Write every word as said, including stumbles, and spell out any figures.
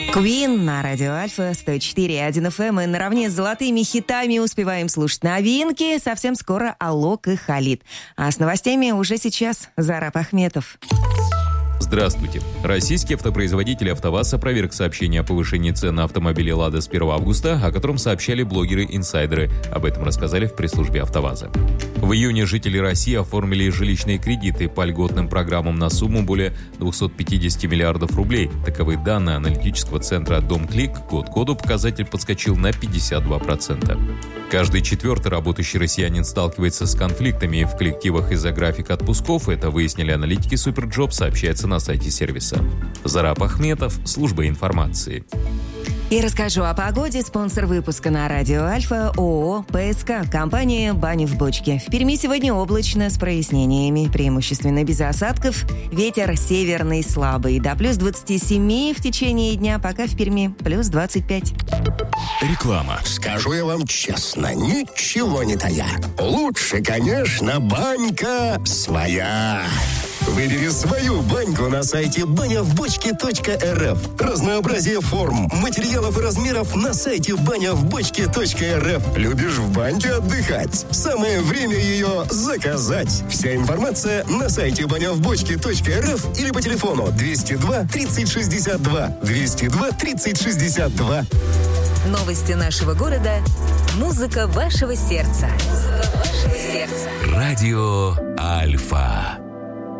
Queen на радио Альфа сто четыре и один эф эм. И наравне с золотыми хитами успеваем слушать новинки. Совсем скоро Алок и Халид. А с новостями уже сейчас Зараб Ахметов. Здравствуйте. Российский автопроизводитель АвтоВАЗ опроверг сообщение о повышении цен на автомобили «Лада» с первого августа, о котором сообщали блогеры-инсайдеры. Об этом рассказали в пресс-службе АвтоВАЗа. В июне жители России оформили жилищные кредиты по льготным программам на сумму более двести пятьдесят миллиардов рублей. Таковы данные аналитического центра «Домклик». Год к году показатель подскочил на пятьдесят два процента. Каждый четвертый работающий россиянин сталкивается с конфликтами в коллективах из-за графика отпусков. Это выяснили аналитики Суперджоп, сообщается на сайте сервиса. Зараб Ахметов, служба информации. И расскажу о погоде. Спонсор выпуска на радио Альфа ООО «ПСК». Компания «Баня в бочке». В Перми сегодня облачно с прояснениями. Преимущественно без осадков. Ветер северный слабый. До плюс двадцать семь в течение дня. Пока в Перми плюс двадцать пять. Реклама. Скажу я вам честно, ничего не тая. Лучше, конечно, банька своя. Выбери свою баньку на сайте баня в бочке точка эр эф. Разнообразие форм, материалов и размеров на сайте баня в бочке точка эр эф. Любишь в баньке отдыхать? Самое время ее заказать. Вся информация на сайте баня в бочке точка эр эф или по телефону двести два тридцать шестьдесят два. двести два тридцать шестьдесят два. Новости нашего города. Музыка вашего сердца. Музыка вашего сердца. Радио Альфа.